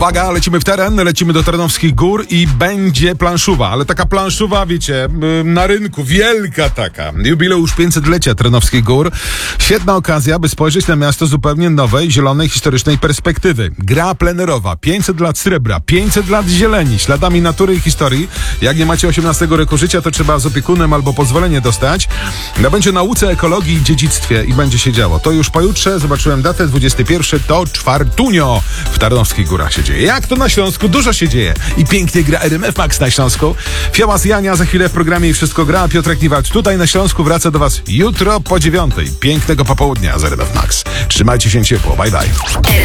Uwaga, lecimy w teren, lecimy do Tarnowskich Gór i będzie planszuwa, ale taka planszuwa, wiecie, na rynku, wielka taka. Jubileusz 500-lecia Tarnowskich Gór. Świetna okazja, by spojrzeć na miasto z zupełnie nowej, zielonej, historycznej perspektywy. Gra plenerowa, 500 lat srebra, 500 lat zieleni, śladami natury i historii. Jak nie macie 18 roku życia, to trzeba z opiekunem albo pozwolenie dostać. Będzie nauce, ekologii i dziedzictwie i będzie się działo. To już pojutrze, zobaczyłem datę, 21, to czwartunio w Tarnowskich Górach się dzieje. Jak to na Śląsku? Dużo się dzieje. I pięknie gra RMF Max na Śląsku. Fiała z Jania za chwilę w programie i wszystko gra, a Piotrek Niwacz tutaj na Śląsku wraca do was jutro po 9. Pięknego popołudnia z RMF Max. Trzymajcie się ciepło. Bye bye.